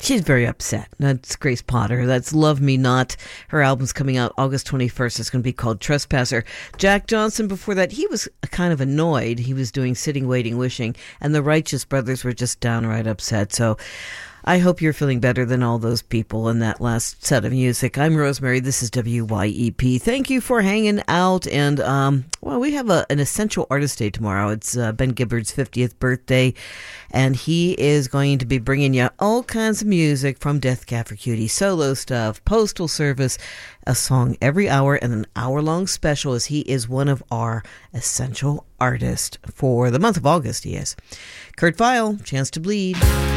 She's very upset. That's Grace Potter. That's Love Me Not. Her album's coming out August 21st. It's going to be called Trespasser. Jack Johnson, before that, he was kind of annoyed. He was doing Sitting, Waiting, Wishing, and the Righteous Brothers were just downright upset. So I hope you're feeling better than all those people in that last set of music. I'm Rosemary. This is WYEP. Thank you for hanging out. And, we have an Essential Artist Day tomorrow. It's Ben Gibbard's 50th birthday. And he is going to be bringing you all kinds of music from Death Cab for Cutie, solo stuff, Postal Service, a song every hour, and an hour-long special as he is one of our essential artists for the month of August, he is. Kurt Vile, Chance to Bleed.